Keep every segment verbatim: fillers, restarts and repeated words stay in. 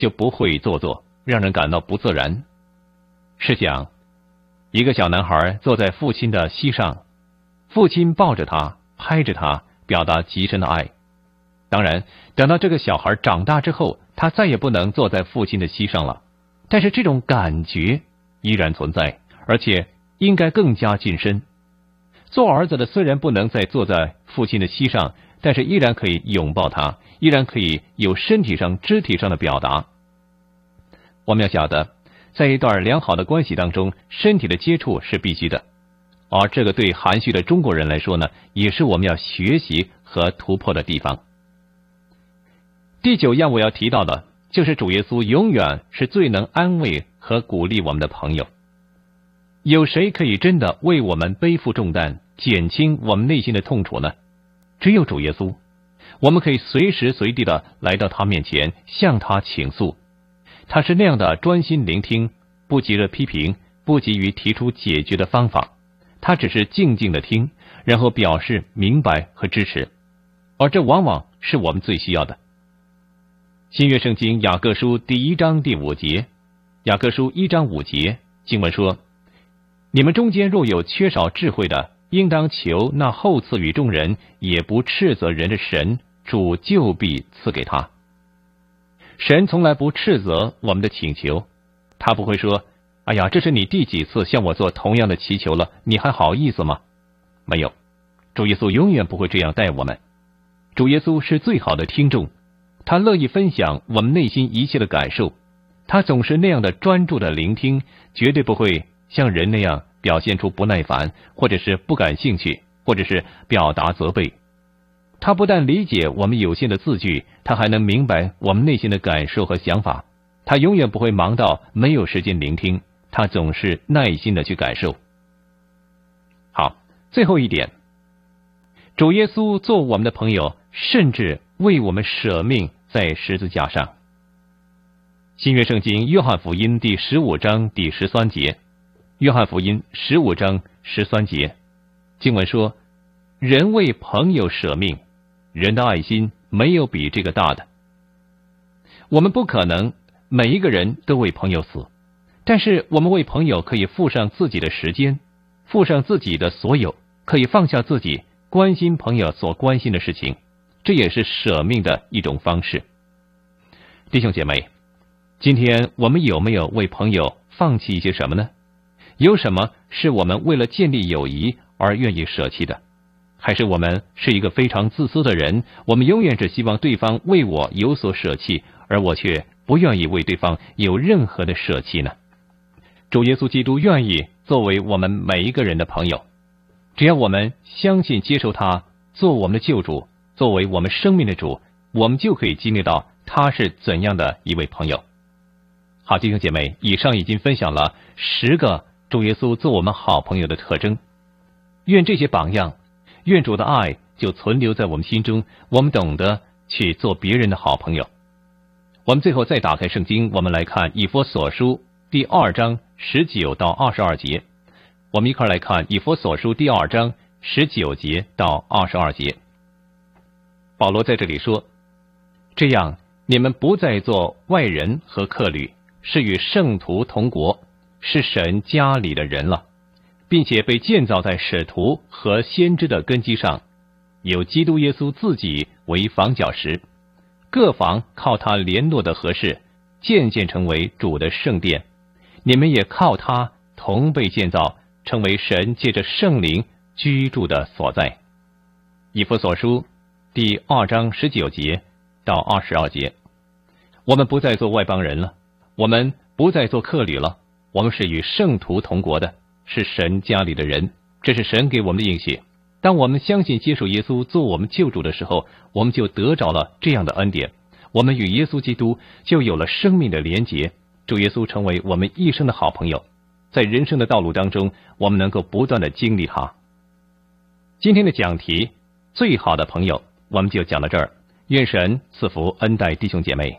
就不会做作，让人感到不自然。试想，一个小男孩坐在父亲的膝上，父亲抱着他，拍着他，表达极深的爱。当然，等到这个小孩长大之后，他再也不能坐在父亲的膝上了，但是这种感觉依然存在，而且应该更加近身。做儿子的虽然不能再坐在父亲的膝上，但是依然可以拥抱他，依然可以有身体上、肢体上的表达。我们要晓得，在一段良好的关系当中，身体的接触是必须的，而这个对含蓄的中国人来说呢，也是我们要学习和突破的地方。第九样我要提到的，就是主耶稣永远是最能安慰和鼓励我们的朋友。有谁可以真的为我们背负重担，减轻我们内心的痛楚呢？只有主耶稣。我们可以随时随地的来到他面前，向他倾诉。他是那样的专心聆听，不急着批评，不急于提出解决的方法，他只是静静的听，然后表示明白和支持，而这往往是我们最需要的。新约圣经雅各书第一章第五节，雅各书一章五节，经文说：你们中间若有缺少智慧的，应当求那厚赐与众人，也不斥责人的神，主就必赐给他。神从来不斥责我们的请求，他不会说：哎呀，这是你第几次向我做同样的祈求了，你还好意思吗？没有，主耶稣永远不会这样待我们。主耶稣是最好的听众，他乐意分享我们内心一切的感受，他总是那样的专注的聆听，绝对不会像人那样表现出不耐烦，或者是不感兴趣，或者是表达责备。他不但理解我们有限的字句，他还能明白我们内心的感受和想法。他永远不会忙到没有时间聆听，他总是耐心的去感受。好，最后一点，主耶稣做我们的朋友，甚至为我们舍命在十字架上。新约圣经约翰福音第十五章第十三节，约翰福音十五章十三节，经文说：人为朋友舍命，人的爱心没有比这个大的。我们不可能每一个人都为朋友死，但是我们为朋友可以付上自己的时间，付上自己的所有，可以放下自己，关心朋友所关心的事情，这也是舍命的一种方式。弟兄姐妹，今天我们有没有为朋友放弃一些什么呢？有什么是我们为了建立友谊而愿意舍弃的？还是我们是一个非常自私的人，我们永远只希望对方为我有所舍弃，而我却不愿意为对方有任何的舍弃呢？主耶稣基督愿意作为我们每一个人的朋友，只要我们相信接受他做我们的救主，作为我们生命的主，我们就可以经历到他是怎样的一位朋友。好，弟兄姐妹，以上已经分享了十个主耶稣做我们好朋友的特征。愿这些榜样，愿主的爱就存留在我们心中，我们懂得去做别人的好朋友。我们最后再打开圣经，我们来看以弗所书第二章十九到二十二节。我们一块来看以弗所书第二章十九节到二十二节。保罗在这里说：这样你们不再做外人和客旅，是与圣徒同国，是神家里的人了，并且被建造在使徒和先知的根基上，有基督耶稣自己为房角石，各房靠他联络的合适，渐渐成为主的圣殿。你们也靠他同被建造，成为神借着圣灵居住的所在。以弗所书第二章十九节到二十二节。我们不再做外邦人了，我们不再做客旅了，我们是与圣徒同国的，是神家里的人，这是神给我们的应许。当我们相信接受耶稣做我们救主的时候，我们就得着了这样的恩典，我们与耶稣基督就有了生命的连结，主耶稣成为我们一生的好朋友，在人生的道路当中，我们能够不断的经历他。今天的讲题，最好的朋友，我们就讲到这儿。愿神赐福恩待弟兄姐妹。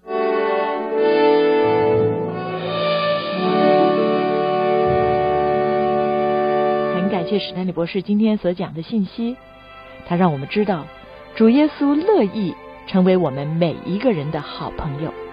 很感谢史丹利博士今天所讲的信息，他让我们知道主耶稣乐意成为我们每一个人的好朋友。